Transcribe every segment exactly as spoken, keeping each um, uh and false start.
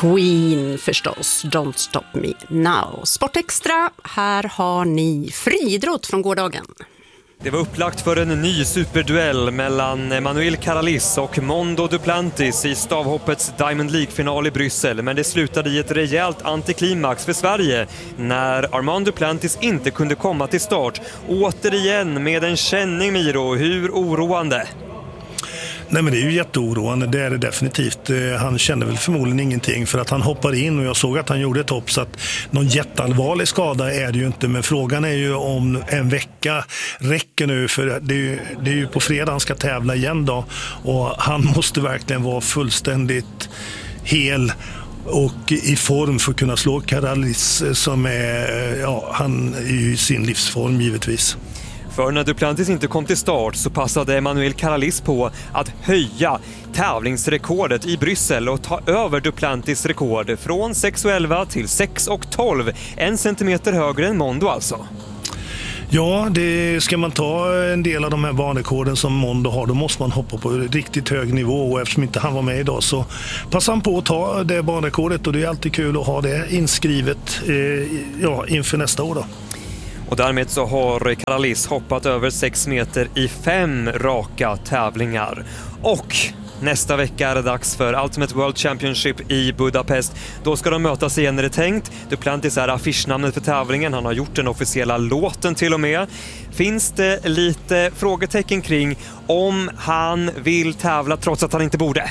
Queen förstås, Don't Stop Me Now. Sportextra, här har ni friidrott från gårdagen. Det var upplagt för en ny superduell mellan Manuel Caralis och Mondo Duplantis i stavhoppets Diamond League-final i Bryssel. Men det slutade i ett rejält antiklimax för Sverige när Armand Duplantis inte kunde komma till start. Återigen med en känning, Miro. Hur oroande? Nej, men det är ju jätteoroande, det är det definitivt. Han kände väl förmodligen ingenting för att han hoppar in och jag såg att han gjorde ett hopp, så att någon jätteallvarlig skada är det ju inte. Men frågan är ju om en vecka räcker nu, för det är ju, det är ju på fredag han ska tävla igen då, och han måste verkligen vara fullständigt hel och i form för att kunna slå Caralis som är, ja, han är ju i sin livsform givetvis. För när Duplantis inte kom till start så passade Manuel Caralis på att höja tävlingsrekordet i Bryssel och ta över Duplantis rekord från sex elva till sex tolv. En centimeter högre än Mondo alltså. Ja, det ska man ta en del av de här banrekorden som Mondo har, då måste man hoppa på riktigt hög nivå, och eftersom inte han var med idag så passar han på att ta det banrekordet, och det är alltid kul att ha det inskrivet eh, ja, inför nästa år då. Och därmed så har Caralis hoppat över sex meter i fem raka tävlingar. Och nästa vecka är det dags för Ultimate World Championship i Budapest. Då ska de mötas igen när det är tänkt. Duplantis är affischnamnet för tävlingen. Han har gjort den officiella låten till och med. Finns det lite frågetecken kring om han vill tävla trots att han inte borde?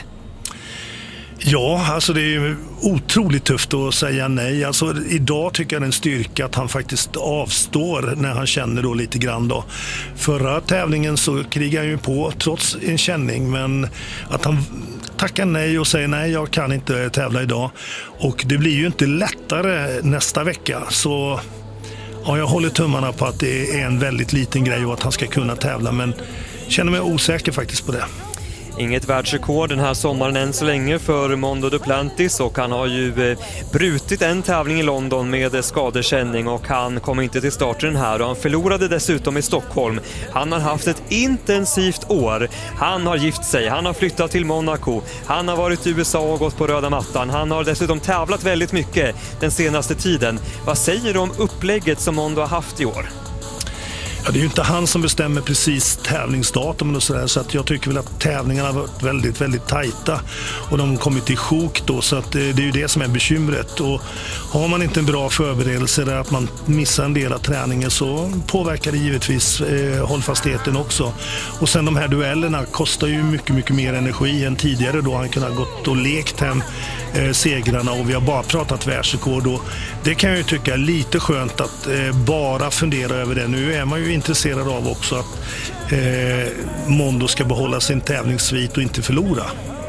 Ja, alltså det är ju otroligt tufft att säga nej. Alltså idag tycker jag det är en styrka att han faktiskt avstår när han känner då lite grann då. Förra tävlingen så krigar han ju på trots en känning, men att han tackar nej och säger nej, jag kan inte tävla idag. Och det blir ju inte lättare nästa vecka, så ja, jag håller tummarna på att det är en väldigt liten grej och att han ska kunna tävla, men känner mig osäker faktiskt på det. Inget världsrekord den här sommaren än så länge för Mondo Duplantis, och han har ju brutit en tävling i London med skadekänning och han kom inte till start den här, och han förlorade dessutom i Stockholm. Han har haft ett intensivt år. Han har gift sig, han har flyttat till Monaco, han har varit i U S A och gått på röda mattan. Han har dessutom tävlat väldigt mycket den senaste tiden. Vad säger du om upplägget som Mondo har haft i år? Ja, det är ju inte han som bestämmer precis tävlingsdatum och sådär, så att jag tycker väl att tävlingarna har varit väldigt, väldigt tajta och de kommit i sjok då, så att det är ju det som är bekymret. Och har man inte en bra förberedelse där att man missar en del av träningen, så påverkar det givetvis eh, hållfastheten också. Och sen de här duellerna kostar ju mycket, mycket mer energi än tidigare då han kunde ha gått och lekt hem eh, segrarna, och vi har bara pratat världsrekord, och det kan jag ju tycka är lite skönt att eh, bara fundera över det. Nu är man ju intresserad av också att eh, Mondo ska behålla sin tävlingssvit och inte förlora.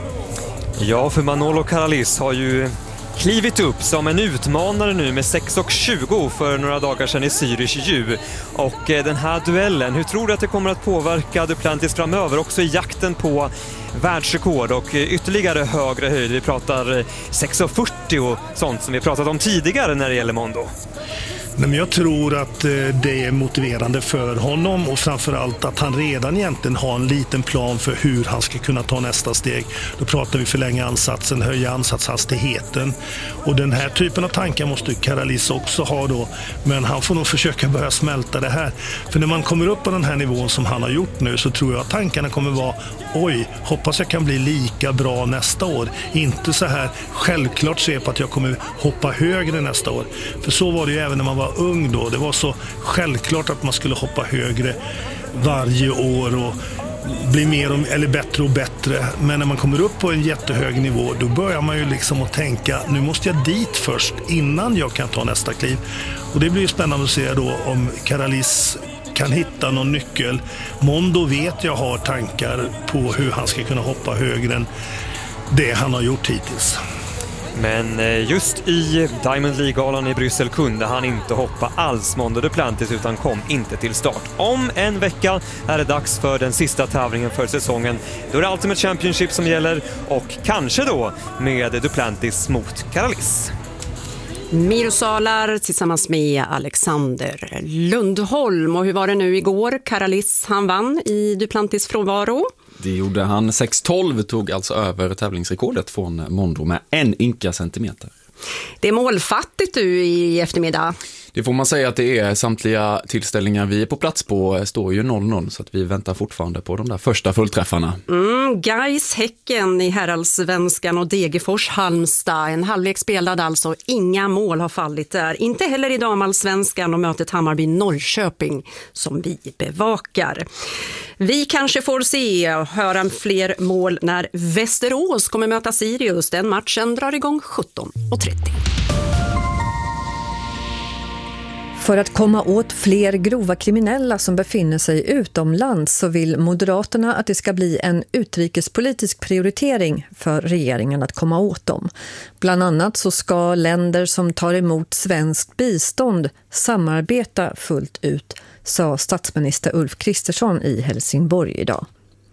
Ja, för Manolo Caralis har ju klivit upp som en utmanare nu med sex tjugo för några dagar sedan i Zürich ju. Och eh, den här duellen, hur tror du att det kommer att påverka Duplantis framöver också i jakten på världsrekord och eh, ytterligare högre höjd? Vi pratar eh, sex fyrtio och sånt som vi pratat om tidigare när det gäller Mondo. Nej, men jag tror att det är motiverande för honom, och framförallt att han redan egentligen har en liten plan för hur han ska kunna ta nästa steg. Då pratar vi förlänga ansatsen, höja ansatshastigheten, och den här typen av tankar måste Caralis också ha då, men han får nog försöka börja smälta det här. För när man kommer upp på den här nivån som han har gjort nu, så tror jag att tankarna kommer vara: oj, hoppas jag kan bli lika bra nästa år. Inte så här självklart se på att jag kommer hoppa högre nästa år. För så var det ju även när man var ung då. Det var så självklart att man skulle hoppa högre varje år och bli mer och, eller bättre och bättre. Men när man kommer upp på en jättehög nivå, då börjar man ju liksom att tänka: nu måste jag dit först innan jag kan ta nästa kliv. Och det blir ju spännande att se då om Caralis kan hitta någon nyckel. Mondo vet jag har tankar på hur han ska kunna hoppa högre än det han har gjort hittills. Men just i Diamond League-galan i Bryssel kunde han inte hoppa alls, Mondo Duplantis, utan kom inte till start. Om en vecka är det dags för den sista tävlingen för säsongen. Då är det Ultimate Championship som gäller, och kanske då med Duplantis mot Caralis. Miro Salar tillsammans med Alexander Lundholm. Och hur var det nu igår? Caralis, han vann i Duplantis frånvaro. Det gjorde han. sex tolv tog alltså över tävlingsrekordet från Mondo med en ynka centimeter. Det är målfattigt du i eftermiddag. Det får man säga att det är. Samtliga tillställningar vi är på plats på står ju noll noll, så att vi väntar fortfarande på de där första fullträffarna. Mm, Gais Häcken i herrallsvenskan och Degerfors Halmstad. En halvlek spelad alltså, inga mål har fallit där. Inte heller i damallsvenskan och mötet Hammarby Norrköping som vi bevakar. Vi kanske får se och höra fler mål när Västerås kommer möta Sirius. Den matchen drar igång sjutton och trettio. För att komma åt fler grova kriminella som befinner sig utomlands så vill Moderaterna att det ska bli en utrikespolitisk prioritering för regeringen att komma åt dem. Bland annat så ska länder som tar emot svenskt bistånd samarbeta fullt ut, sa statsminister Ulf Kristersson i Helsingborg idag.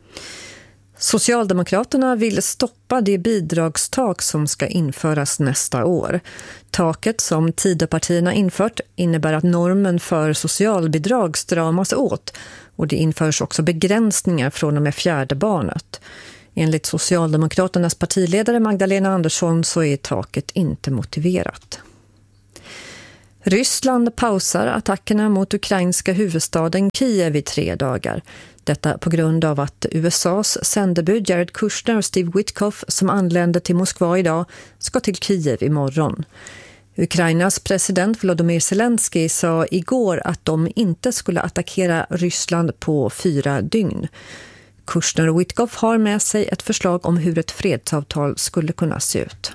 Socialdemokraterna vill stoppa det bidragstak som ska införas nästa år. Taket som Tidöpartierna infört innebär att normen för socialbidrag stramas åt och det införs också begränsningar från och med fjärde barnet. Enligt Socialdemokraternas partiledare Magdalena Andersson så är taket inte motiverat. Ryssland pausar attackerna mot ukrainska huvudstaden Kiev i tre dagar. Detta på grund av att U S A:s sändebud Jared Kushner och Steve Witkoff som anlände till Moskva idag ska till Kiev imorgon. Ukrainas president Volodymyr Zelensky sa igår att de inte skulle attackera Ryssland på fyra dygn. Kushner och Witkoff har med sig ett förslag om hur ett fredsavtal skulle kunna se ut.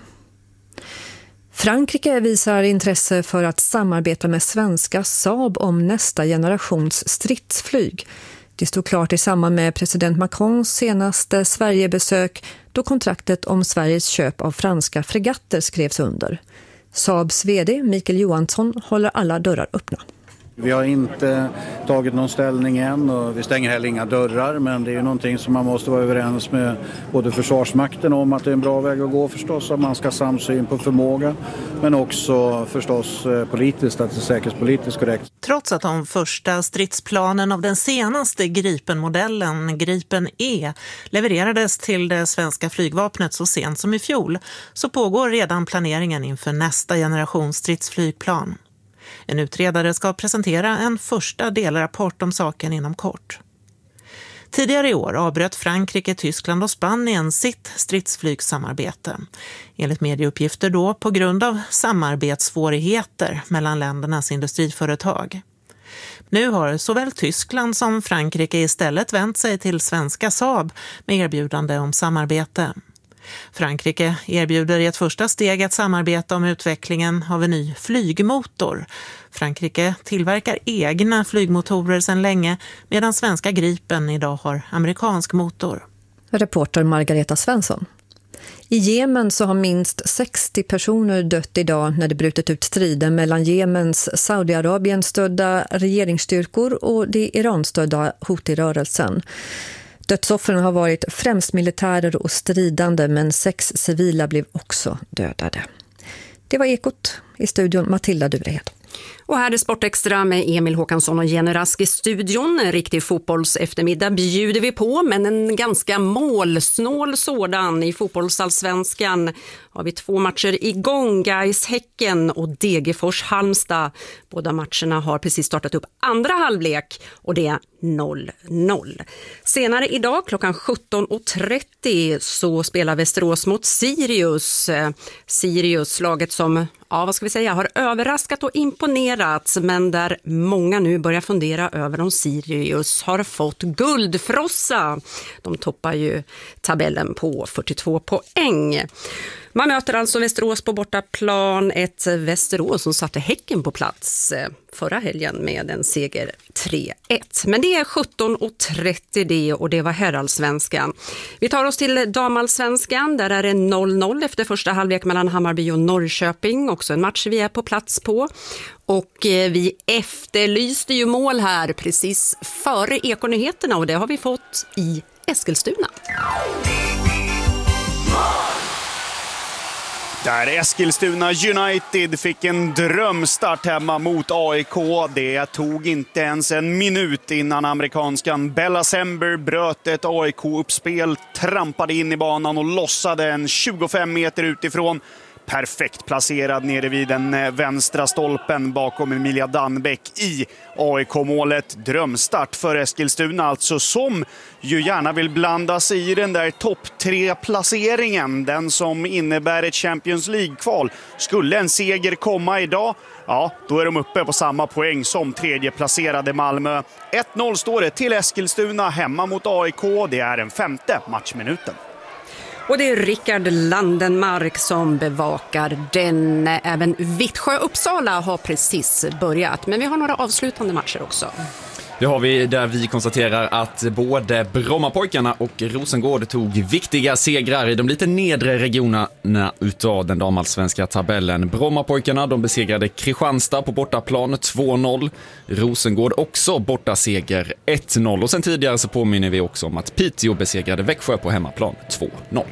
Frankrike visar intresse för att samarbeta med svenska Saab om nästa generations stridsflyg. Det stod klart i samband med president Macrons senaste Sverigebesök då kontraktet om Sveriges köp av franska fregatter skrevs under. Saabs vd Mikael Johansson håller alla dörrar öppna. Vi har inte tagit någon ställning än och vi stänger heller inga dörrar, men det är ju någonting som man måste vara överens med både Försvarsmakten om att det är en bra väg att gå förstås, att man ska samsyn på förmåga, men också förstås politiskt, att det är säkerhetspolitiskt korrekt. Trots att de första stridsplanen av den senaste Gripen-modellen, Gripen E, levererades till det svenska flygvapnet så sent som i fjol, så pågår redan planeringen inför nästa generation stridsflygplan. En utredare ska presentera en första delrapport om saken inom kort. Tidigare i år avbröt Frankrike, Tyskland och Spanien sitt stridsflygssamarbete. Enligt medieuppgifter då på grund av samarbetssvårigheter mellan ländernas industriföretag. Nu har såväl Tyskland som Frankrike istället vänt sig till svenska Saab med erbjudande om samarbete. Frankrike erbjuder i ett första steg att samarbeta om utvecklingen av en ny flygmotor. Frankrike tillverkar egna flygmotorer sedan länge medan svenska Gripen idag har amerikansk motor. Reporter Margareta Svensson. I Jemen så har minst sextio personer dött idag när det brutit ut striden mellan Jemens Saudiarabien-stödda regeringsstyrkor och det Iran-stödda Houthi-rörelsen. Dödsoffren har varit främst militärer och stridande, men sex civila blev också dödade. Det var Ekot, i studion Matilda Durehed. Och här är Sportextra med Emil Håkansson och Jenny Rask i studion. En riktig fotbollseftermiddag bjuder vi på, men en ganska målsnål sådan. I fotbollsallsvenskan har vi två matcher igång. Gais Häcken och Degerfors Halmstad. Båda matcherna har precis startat upp andra halvlek och det är noll noll. Senare idag klockan sjutton och trettio så spelar Västerås mot Sirius. Sirius, laget som, ja vad ska vi säga, har överraskat och imponerat, men där många nu börjar fundera över om Sirius har fått guldfrossa. De toppar ju tabellen på fyrtiotvå poäng. Man möter alltså Västerås på bortaplan, ett Västerås som satte Häcken på plats förra helgen med en seger tre ett. Men det är sjutton och trettio det och det var herrallsvenskan. Vi tar oss till damallsvenskan, där är det noll noll efter första halvlek mellan Hammarby och Norrköping. Också en match vi är på plats på. Och vi efterlyste ju mål här precis före Ekonyheterna och det har vi fått i Eskilstuna. Där Eskilstuna United fick en drömstart hemma mot A I K. Det tog inte ens en minut innan amerikanskan Bella Sember bröt ett A I K-uppspel, trampade in i banan och lossade en tjugofem meter utifrån. Perfekt placerad nere vid den vänstra stolpen bakom Emilia Dannbäck i A I K-målet. Drömstart för Eskilstuna alltså, som ju gärna vill blanda sig i den där topp tre-placeringen. Den som innebär ett Champions League-kval. Skulle en seger komma idag, ja, då är de uppe på samma poäng som tredje placerade Malmö. ett noll står det till Eskilstuna hemma mot A I K. Det är den femte matchminuten. Och det är Rickard Landenmark som bevakar den. Även Vittsjö-Uppsala har precis börjat. Men vi har några avslutande matcher också. Det har vi, där vi konstaterar att både Brommapojkarna och Rosengård tog viktiga segrar i de lite nedre regionerna utav den damallsvenska tabellen. Brommapojkarna, de besegrade Kristianstad på bortaplan två noll. Rosengård också bortaseger ett noll. Och sen tidigare så påminner vi också om att Piteå besegrade Växjö på hemmaplan två noll.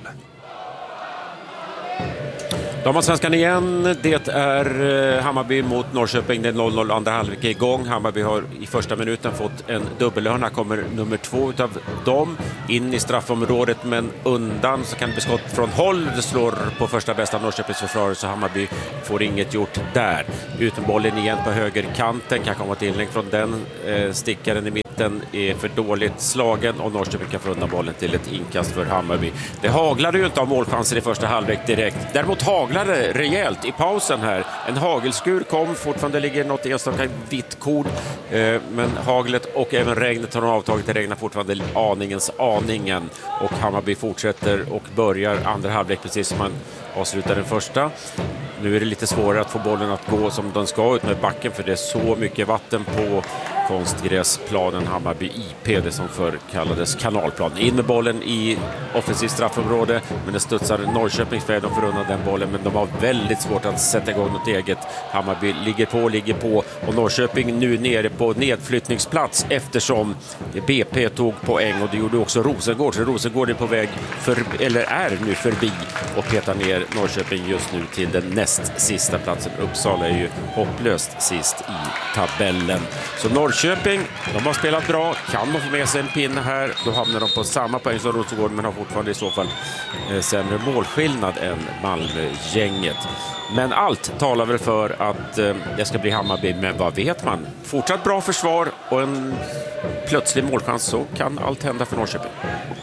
Damallsvenskan igen, det är Hammarby mot Norrköping, det är noll noll, andra halvlek igång. Hammarby har i första minuten fått en dubbelhörna, kommer nummer två utav dem in i straffområdet, men undan så kan det bli skott från håll. Det slår på första bästa Norrköpings försvarare, så Hammarby får inget gjort där. Utenbollen igen på högerkanten, kan komma till inlägg från den. Eh, stickaren i mitten är för dåligt slagen och Norrköping kan få undan bollen till ett inkast för Hammarby. Det haglade ju inte av målchanser i första halvlek direkt. Däremot haglade rejält i pausen här. En hagelskur kom, fortfarande ligger något enstaka vitt kord, eh, men haglet och även regnet har avtagit. Det regnar fortfarande aningens aningen och Hammarby fortsätter och börjar andra halvlek precis som man avslutar den första. Nu är det lite svårare att få bollen att gå som den ska ut med backen, för det är så mycket vatten på konstgräsplanen Hammarby I P, det som förr kallades kanalplan. In med bollen i offensivt straffområde, men det studsar Norrköpings väg. De får undan den bollen, men de har väldigt svårt att sätta igång något eget. Hammarby ligger på, ligger på och Norrköping nu nere på nedflyttningsplats eftersom B P tog poäng, och det gjorde också Rosengård. Så Rosengård är på väg, för, eller är nu förbi och petar ner Norrköping just nu till den näst sista platsen. Uppsala är ju hopplöst sist i tabellen. Så Norrköping, de har spelat bra, kan de få med sig en pinne här, då hamnar de på samma poäng som Rosengård, men har fortfarande i så fall eh, sämre målskillnad än Malmö-gänget. Men allt talar väl för att eh, det ska bli Hammarby, men vad vet man? Fortsatt bra försvar och en plötslig målchans, så kan allt hända för Norrköping.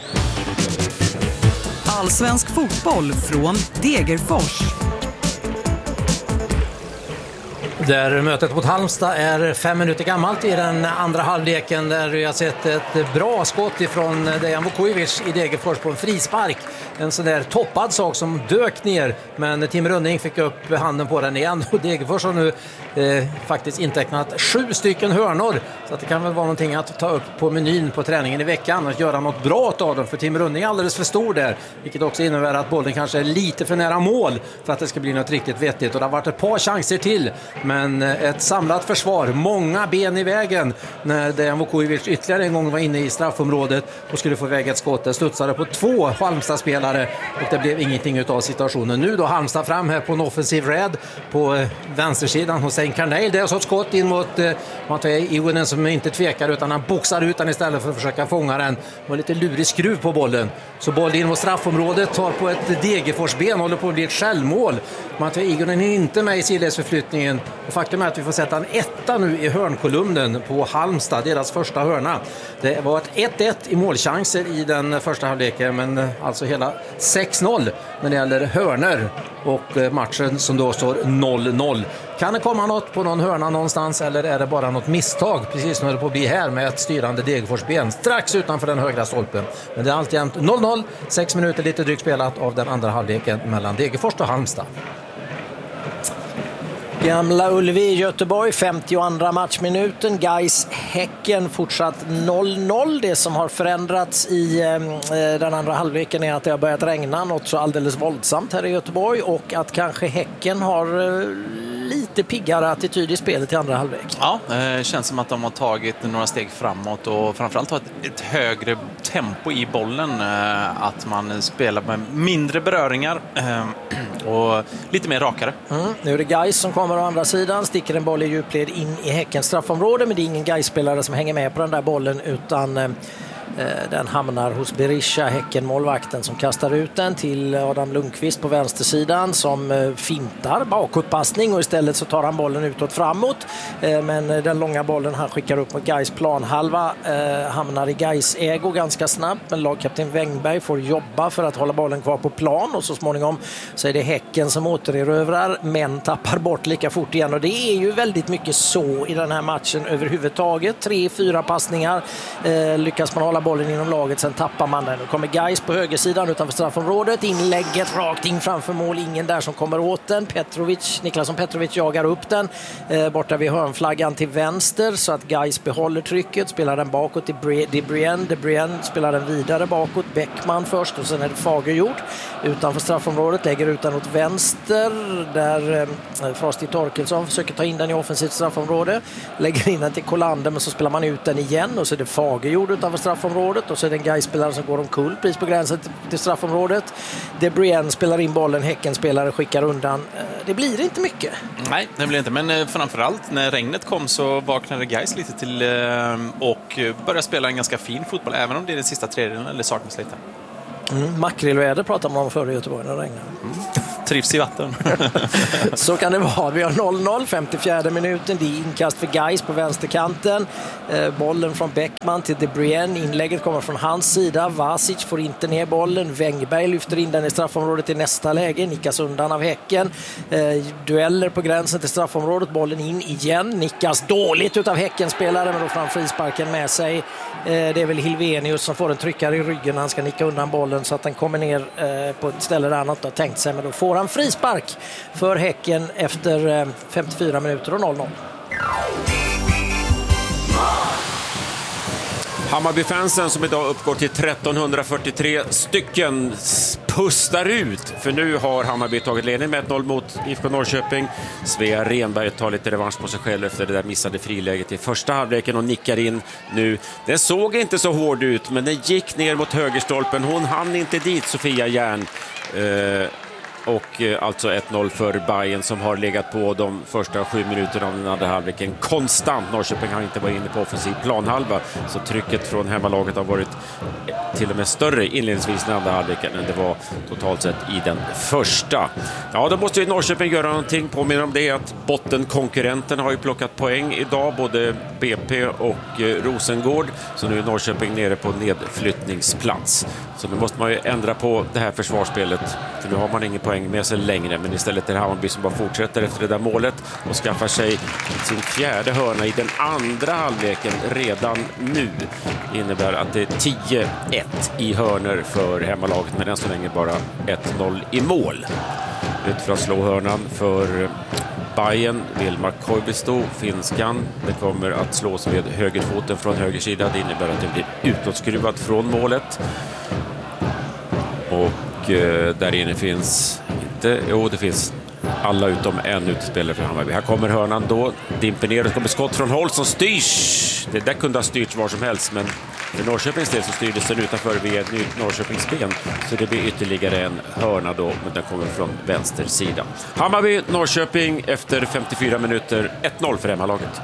Allsvensk fotboll från Degerfors. Där mötet mot Halmstad är fem minuter gammalt i den andra halvleken, där vi har sett ett bra skott ifrån Dejan Vukovic i Degerfors på en frispark. En sån där toppad sak som dök ner, men Tim Rönning fick upp handen på den igen, och Degerfors har nu eh, faktiskt intecknat sju stycken hörnor, så att det kan väl vara någonting att ta upp på menyn på träningen i veckan och göra något bra av dem, för Tim Rönning är alldeles för stor där, vilket också innebär att bollen kanske är lite för nära mål för att det ska bli något riktigt vettigt, och det har varit ett par chanser till, men ett samlat försvar, många ben i vägen när Dejan Vukovic ytterligare en gång var inne i straffområdet och skulle få iväg ett skott. Det studsade på två Halmstad-spelare och det blev ingenting utav situationen. Nu då Halmstad fram här på en offensiv räd på vänstersidan hos Ein Karneil. Det är så ett skott in mot eh, Mattei Ivonen som inte tvekar, utan han boxar ut den istället för att försöka fånga den. Det var lite lurig skruv på bollen. Så boll in mot straffområdet, tar på ett Degerforsben, håller på att bli ett självmål. Mattei Ivonen är inte med i sidledsförflyttningen, och faktum är att vi får sätta en etta nu i hörnkolumnen på Halmstad, deras första hörna. Det var ett ett ett i målchanser i den första halvleken, men alltså hela sex noll när det gäller hörnor, och matchen som då står noll noll. Kan det komma något på någon hörna någonstans, eller är det bara något misstag, precis som det på att bli här med ett styrande Degerforsben strax utanför den högra stolpen? Men det är alltjämt noll noll, sex minuter lite drygt spelat av den andra halvleken mellan Degerfors och Halmstad. Gamla Ullevi i Göteborg, femtioandra matchminuten. Gais Häcken fortsatt noll noll. Det som har förändrats i eh, den andra halvleken är att det har börjat regna något så alldeles våldsamt här i Göteborg, och att kanske Häcken har eh, lite lite piggare attityd i spelet i andra halvlek. Ja, det känns som att de har tagit några steg framåt och framförallt har ett, ett högre tempo i bollen. Att man spelar med mindre beröringar och lite mer rakare. Mm. Nu är det Gais som kommer å andra sidan, sticker en boll i djupled in i Häckens straffområde, men det är ingen Gais-spelare som hänger med på den där bollen, utan den hamnar hos Berisha, Häcken-målvakten, som kastar ut den till Adam Lundqvist på vänstersidan, som fintar bakåtpassning och istället så tar han bollen utåt framåt. Men den långa bollen han skickar upp mot Gais planhalva hamnar i Gais ägo ganska snabbt, men lagkapten Wängberg får jobba för att hålla bollen kvar på plan, och så småningom så är det Häcken som återerövrar men tappar bort lika fort igen, och det är ju väldigt mycket så i den här matchen överhuvudtaget. Tre, fyra passningar lyckas man hålla bollen inom laget, sen tappar man den. Nu kommer Gais på högersidan utanför straffområdet, inlägget rakt in framför mål, ingen där som kommer åt den. Petrovic, Niklasson Petrovic jagar upp den eh, borta vid hörnflaggan till vänster, så att Gais behåller trycket, spelar den bakåt till Debrien, Debrien spelar den vidare bakåt, Bäckman först och sen är det Fagerjord utanför straffområdet, lägger ut den åt vänster där eh, Frosty Torkelsson försöker ta in den i offensivt straffområde, lägger in den till Kolander, men så spelar man ut den igen och så är det Fagerjord utanför straffområdet, och så är det en Gais-spelare som går omkull precis på gränsen till straffområdet. Debrien spelar in bollen, Häcken-spelare skickar undan. Det blir inte mycket. Nej, det blir inte, men framförallt när regnet kom så vaknade Gais lite till och började spela en ganska fin fotboll, även om det är den sista tredjedelen eller saknas lite. Mm, makrillväder pratar man om förr i Göteborg när det regnar. Mm. Trivs i vatten. Så kan det vara. Vi har noll noll, femtiofjärde minuten. Det är inkast för Gais på vänsterkanten. Eh, bollen från Bäckman till Debrien. Inlägget kommer från hans sida. Vasic får inte ner bollen. Wängberg lyfter in den i straffområdet i nästa läge. Nickas undan av Häcken. Eh, dueller på gränsen till straffområdet. Bollen in igen. Nickas dåligt utav Häcken-spelare, men då får han frisparken med sig. Eh, det är väl Hilvenius som får en tryckare i ryggen. Han ska nicka undan bollen så att den kommer ner eh, på ett ställe där han inte har tänkt sig, men då får han frispark för Häcken efter eh, femtiofyra minuter och noll noll. Hammarby-fansen, som idag uppgår till tretton fyrtiotre stycken, pustar ut. För nu har Hammarby tagit ledning med ett noll mot I F K Norrköping. Svea Renberg tar lite revansch på sig själv efter det där missade friläget i första halvleken och nickar in nu. Den såg inte så hård ut, men den gick ner mot högerstolpen. Hon hann inte dit, Sofia Järn. Eh, Och alltså ett noll för Bayern, som har legat på de första sju minuterna av den andra halvleken konstant. Norrköping har inte varit inne på offensiv planhalva, så trycket från hemmalaget har varit till och med större inledningsvis den andra halvleken än det var totalt sett i den första. Ja, då måste ju Norrköping göra någonting. Påminner om det att bottenkonkurrenten har ju plockat poäng idag, både B P och Rosengård, så nu är Norrköping nere på nedflyttningsplats. Så nu måste man ju ändra på det här försvarsspelet, för nu har man ingen poäng med sig längre, men istället är det Hammarby som bara fortsätter efter det där målet och skaffar sig sin fjärde hörna i den andra halvleken redan nu. Det innebär att det är tio ett i hörnor för hemmalaget, men än så länge bara ett noll i mål. Ut för att slå hörnan för Bayern, Vilma Koivisto, finskan. Det kommer att slås med högerfoten från höger sida. Det innebär att det blir utåtskruvat från målet. Och eh, där inne finns inte, jo det finns alla utom en utespelare för Hammarby. Här kommer hörnan då, dimper ner och kommer skott från håll som styrs. Det där kunde ha styrts var som helst, men för Norrköpings del så styrdes den utanför vid ett nytt Norrköpings ben. Så det blir ytterligare en hörna då, men den kommer från vänster sida. Hammarby, Norrköping efter femtiofyra minuter, ett noll för hemmalaget.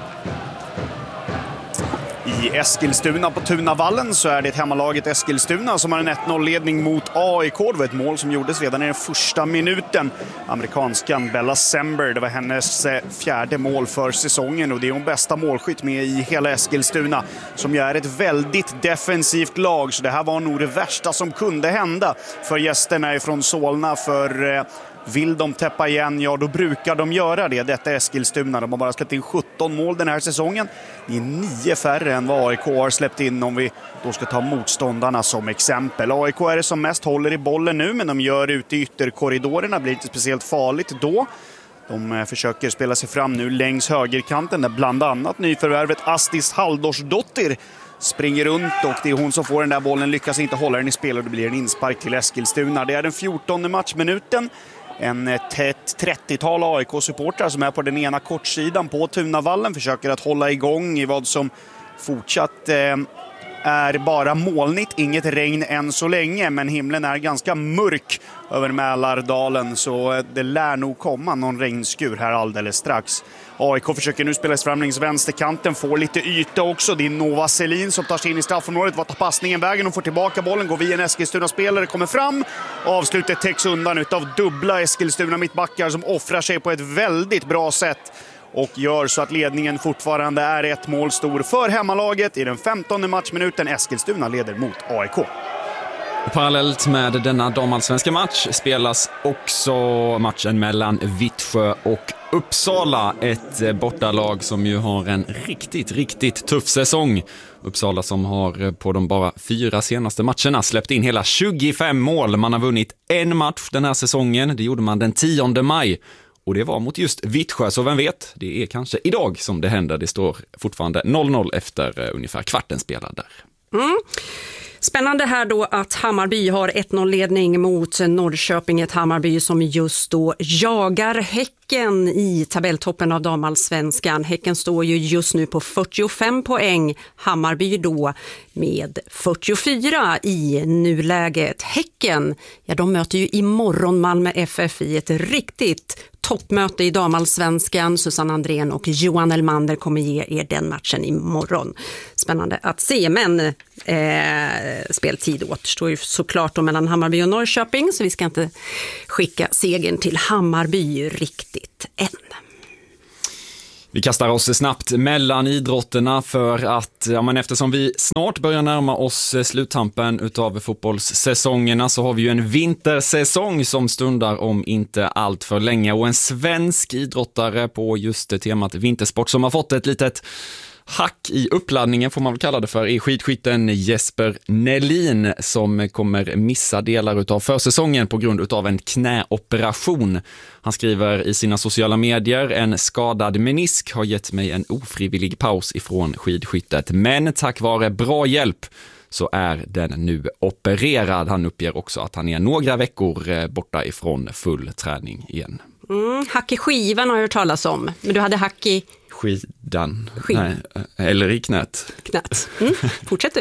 I Eskilstuna på Tunavallen så är det hemmalaget Eskilstuna som har en ett noll-ledning mot A I K. Det var ett mål som gjordes redan i den första minuten. Amerikanskan Bella Sember, det var hennes fjärde mål för säsongen och det är hon bästa målskytt med i hela Eskilstuna, som ju är ett väldigt defensivt lag. Så det här var nog det värsta som kunde hända för gästerna från Solna, för vill de täppa igen, ja då brukar de göra det. Detta är Eskilstuna. De har bara släppt in sjutton mål den här säsongen. Det är nio färre än vad A I K har släppt in, om vi då ska ta motståndarna som exempel. A I K är det som mest håller i bollen nu, men de gör ute i ytterkorridorerna. Blir inte speciellt farligt då. De försöker spela sig fram nu längs högerkanten, där bland annat nyförvärvet Astis Haldorsdottir springer runt, och det är hon som får den där bollen, lyckas inte hålla den i spel och det blir en inspark till Eskilstuna. Det är den fjortonde matchminuten. En tätt trettiotal A I K-supportrar som är på den ena kortsidan på Tunavallen försöker att hålla igång i vad som fortsatt eh, är bara molnigt, inget regn än så länge, men himlen är ganska mörk över Mälardalen, så det lär nog komma någon regnskur här alldeles strax. A I K försöker nu spela sig fram längs vänsterkanten, får lite yta också. Det är Nova Selin som tar sig in i straffområdet. Vad tar passningen vägen? Och får tillbaka bollen, går via en Eskilstuna-spelare, kommer fram. Avslutet täcks undan utav dubbla Eskilstuna mittbackar som offrar sig på ett väldigt bra sätt och gör så att ledningen fortfarande är ett mål stor för hemmalaget i den femtonde matchminuten. Eskilstuna leder mot A I K. Parallellt med denna damallsvenska match spelas också matchen mellan Vittsjö och Uppsala, ett bortalag som ju har en riktigt, riktigt tuff säsong. Uppsala som har på de bara fyra senaste matcherna släppt in hela tjugofem mål. Man har vunnit en match den här säsongen, det gjorde man den tionde maj. Och det var mot just Vittsjö, så vem vet, det är kanske idag som det händer. Det står fortfarande noll noll efter ungefär kvarten spelad där. Mm. Spännande här då att Hammarby har ett noll-ledning mot Norrköping, ett Hammarby som just då jagar Häcken i tabelltoppen av damallsvenskan. Häcken står ju just nu på fyrtiofem poäng, Hammarby då med fyrtiofyra i nuläget. Häcken, ja de möter ju imorgon Malmö F F i ett riktigt toppmöte i damallsvenskan. Susanne Andrén och Johan Elmander kommer ge er den matchen imorgon. Spännande att se, men eh, speltid återstår ju såklart då mellan Hammarby och Norrköping, så vi ska inte skicka segern till Hammarby riktigt än. Vi kastar oss snabbt mellan idrotterna för att, ja, men eftersom vi snart börjar närma oss sluttampen utav fotbollssäsongerna så har vi ju en vintersäsong som stundar om inte allt för länge, och en svensk idrottare på just temat vintersport som har fått ett litet hack i uppladdningen får man väl kalla det för är skidskytten Jesper Nelin som kommer missa delar utav försäsongen på grund utav en knäoperation. Han skriver i sina sociala medier: en skadad menisk har gett mig en ofrivillig paus ifrån skidskyttet, men tack vare bra hjälp så är den nu opererad. Han uppger också att han är några veckor borta ifrån full träning igen. Mm, hack i skivan har jag hört talas om, men du hade hack i skidan. Skid. Nej, eller i knät. Knät. Mm, fortsätt du.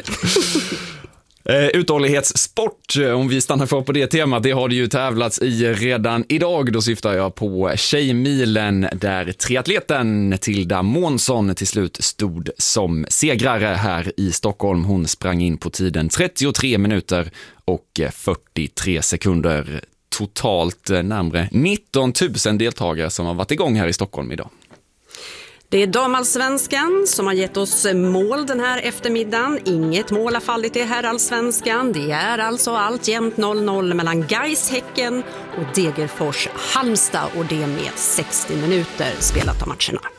Eh, uthållighetssport, om vi stannar för på det temat, det har det ju tävlats i redan idag. Då syftar jag på Tjejmilen där triatleten Tilda Månsson till slut stod som segrare här i Stockholm. Hon sprang in på tiden trettiotre minuter och fyrtiotre sekunder. Totalt närmare nitton tusen deltagare som har varit igång här i Stockholm idag. Det är damallsvenskan som har gett oss mål den här eftermiddagen. Inget mål har fallit i herrallsvenskan. Det är alltså alltjämt noll noll mellan Gais Häcken och Degerfors Halmstad, och det med sextio minuter spelat av matcherna.